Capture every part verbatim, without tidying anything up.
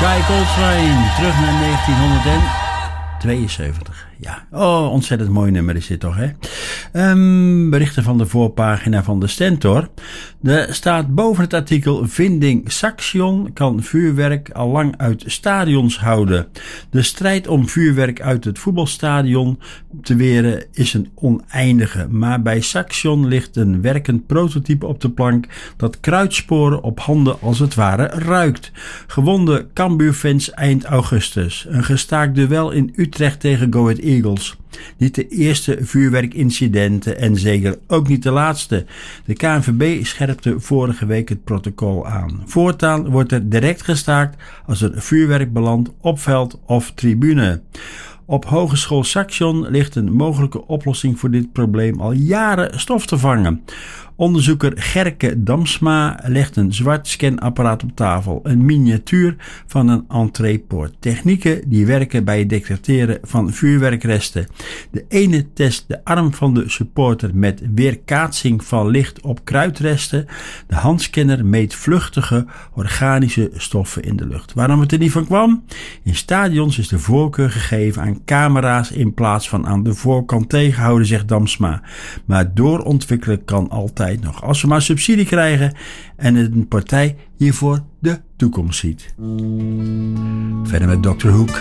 Shai Coltrane, terug naar negentienhonderdtweeënzeventig. Ja, oh, ontzettend mooi nummer is dit toch, hè? Um, berichten van de voorpagina van de Stentor. Er staat boven het artikel: Vinding Saxion kan vuurwerk al lang uit stadions houden. De strijd om vuurwerk uit het voetbalstadion te weren is een oneindige. Maar bij Saxion ligt een werkend prototype op de plank dat kruidsporen op handen als het ware ruikt. Gewonnen Cambuurfans eind augustus. Een gestaakt duel in Utrecht tegen Go Ahead Eagles. Niet de eerste vuurwerkincidenten en zeker ook niet de laatste. De K N V B scherpte vorige week het protocol aan. Voortaan wordt er direct gestaakt als er vuurwerk belandt op veld of tribune. Op Hogeschool Saxion ligt een mogelijke oplossing voor dit probleem al jaren stof te vangen. Onderzoeker Gerke Damsma legt een zwart scanapparaat op tafel. Een miniatuur van een entreepoort. Technieken die werken bij het detecteren van vuurwerkresten. De ene test de arm van de supporter met weerkaatsing van licht op kruidresten. De handscanner meet vluchtige organische stoffen in de lucht. Waarom het er niet van kwam? In stadions is de voorkeur gegeven aan camera's in plaats van aan de voorkant tegenhouden, zegt Damsma. Maar doorontwikkelen kan altijd nog, als we maar subsidie krijgen en een partij hiervoor de toekomst ziet. Verder met dokter Hoek.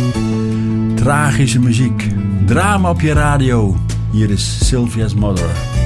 Tragische muziek, drama op je radio. Hier is Sylvia's Mother.